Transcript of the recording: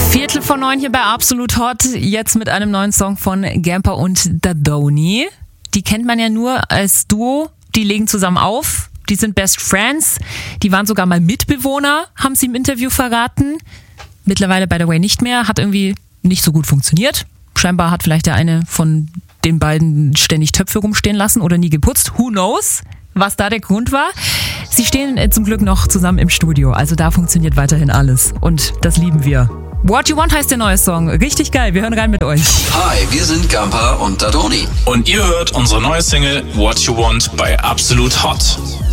8:15 hier bei Absolut Hot. Jetzt mit einem neuen Song von Gamper und Dadoni. Die kennt man ja nur als Duo. Die legen zusammen auf. Die sind Best Friends. Die waren sogar mal Mitbewohner, haben sie im Interview verraten. Mittlerweile, by the way, nicht mehr. Hat irgendwie nicht so gut funktioniert. Scheinbar hat vielleicht der eine von den beiden ständig Töpfe rumstehen lassen oder nie geputzt. Who knows, was da der Grund war. Sie stehen zum Glück noch zusammen im Studio. Also da funktioniert weiterhin alles. Und das lieben wir. What You Want heißt der neue Song. Richtig geil, wir hören rein mit euch. Hi, wir sind Gamper und Dadoni. Und ihr hört unsere neue Single What You Want bei Absolut Hot.